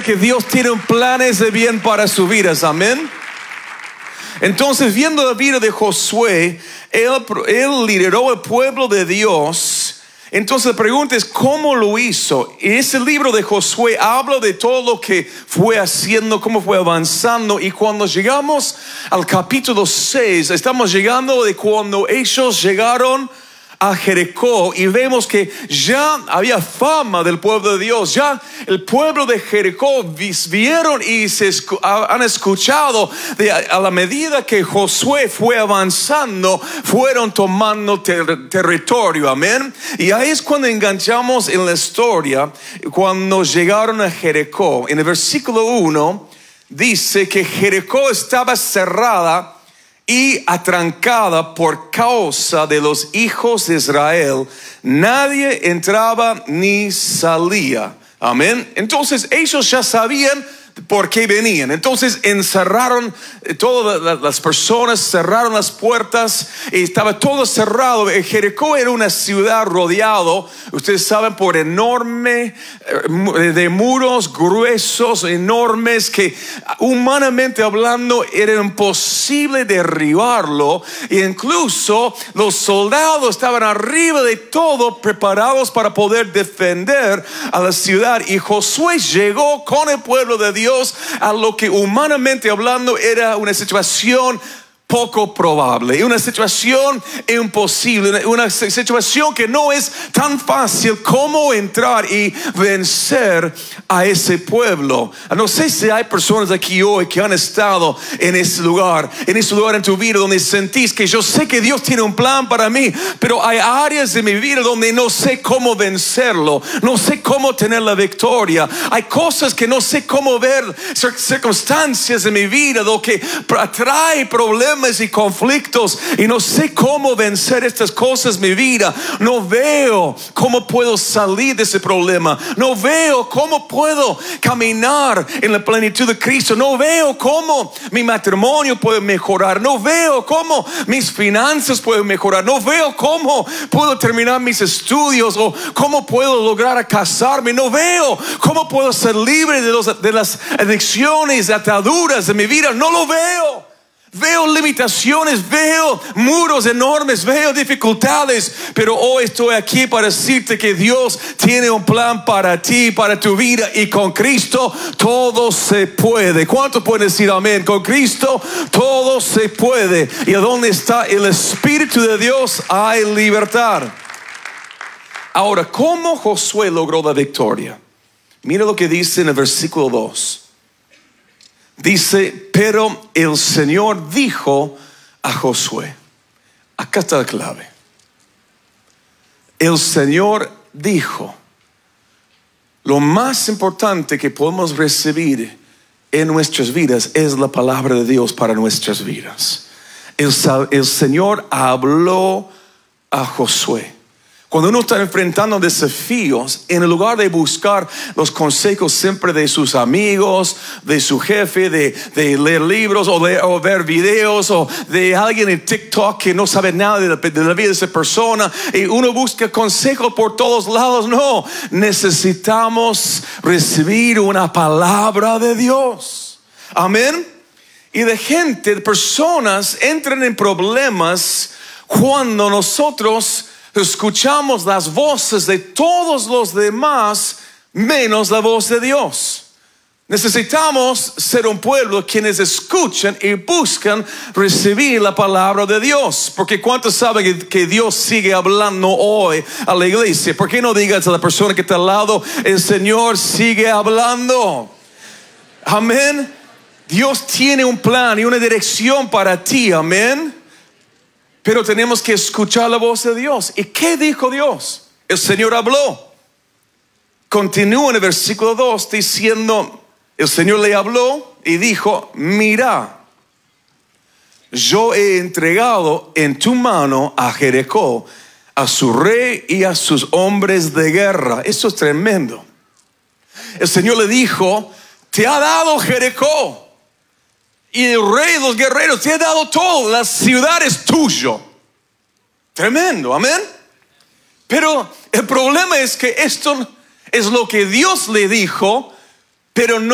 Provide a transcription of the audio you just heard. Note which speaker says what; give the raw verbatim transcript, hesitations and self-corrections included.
Speaker 1: que Dios tiene planes de bien para sus vidas? Amén. Entonces, viendo la vida de Josué, él, él lideró el pueblo de Dios. Entonces la pregunta es, ¿cómo lo hizo? Y ese libro de Josué habla de todo lo que fue haciendo, cómo fue avanzando. Y cuando llegamos al capítulo seis, estamos llegando de cuando ellos llegaron a Jericó, y vemos que ya había fama del pueblo de Dios. Ya el pueblo de Jericó vieron y se han escuchado de, a la medida que Josué fue avanzando, fueron tomando ter, territorio. Amén. Y ahí es cuando enganchamos en la historia. Cuando llegaron a Jericó, en el versículo uno dice que Jericó estaba cerrada y atrancada por causa de los hijos de Israel. Nadie entraba ni salía. Amén. Entonces ellos ya sabían por qué venían. Entonces encerraron, todas las personas cerraron las puertas y estaba todo cerrado. Jericó era una ciudad rodeado, ustedes saben, por enorme de muros gruesos, enormes, que humanamente hablando era imposible derribarlo. E incluso los soldados estaban arriba de todo, preparados para poder defender a la ciudad. Y Josué llegó con el pueblo de Dios a lo que humanamente hablando era una situación poco probable, una situación imposible, una situación que no es tan fácil como entrar y vencer a ese pueblo. No sé si hay personas aquí hoy que han estado en ese lugar, en ese lugar en tu vida donde sentís que yo sé que Dios tiene un plan para mí, pero hay áreas de mi vida donde no sé cómo vencerlo, no sé cómo tener la victoria. Hay cosas que no sé cómo ver, circunstancias de mi vida, lo que atrae problemas y conflictos, y no sé cómo vencer estas cosas en mi vida. No veo cómo puedo salir de ese problema. No veo cómo puedo caminar en la plenitud de Cristo. No veo cómo mi matrimonio puede mejorar. No veo cómo mis finanzas pueden mejorar. No veo cómo puedo terminar mis estudios, o cómo puedo lograr casarme. No veo cómo puedo ser libre de, los, de las adicciones, ataduras de mi vida. No lo veo. Veo limitaciones, veo muros enormes, veo dificultades, pero hoy estoy aquí para decirte que Dios tiene un plan para ti, para tu vida, y con Cristo todo se puede. ¿Cuántos pueden decir amén? Con Cristo todo se puede, y donde está el Espíritu de Dios hay libertad. Ahora, ¿cómo Josué logró la victoria? Mira lo que dice en el versículo dos. Dice, pero el Señor dijo a Josué. Acá está la clave. El Señor dijo. Lo más importante que podemos recibir en nuestras vidas es la palabra de Dios para nuestras vidas. El, el Señor habló a Josué. Cuando uno está enfrentando desafíos, en lugar de buscar los consejos siempre de sus amigos, de su jefe, de, de leer libros o, de, o ver videos, o de alguien en TikTok que no sabe nada de la, de la vida de esa persona, y uno busca consejo por todos lados. No, necesitamos recibir una palabra de Dios. Amén. Y de gente, de personas entran en problemas cuando nosotros escuchamos las voces de todos los demás menos la voz de Dios. Necesitamos ser un pueblo quienes escuchan y buscan recibir la palabra de Dios. Porque ¿cuántos saben que, que Dios sigue hablando hoy a la iglesia? ¿Por qué no digas a la persona que está al lado, el Señor sigue hablando? Amén. Dios tiene un plan y una dirección para ti. Amén. Pero tenemos que escuchar la voz de Dios. ¿Y qué dijo Dios? El Señor habló. Continúa en el versículo dos diciendo, el Señor le habló y dijo, mira, yo he entregado en tu mano a Jericó, a su rey y a sus hombres de guerra. Eso es tremendo. El Señor le dijo, te ha dado Jericó. Y el rey de los guerreros te ha dado todo. La ciudad es tuyo. Tremendo, amén. Pero el problema es que esto es lo que Dios le dijo, pero no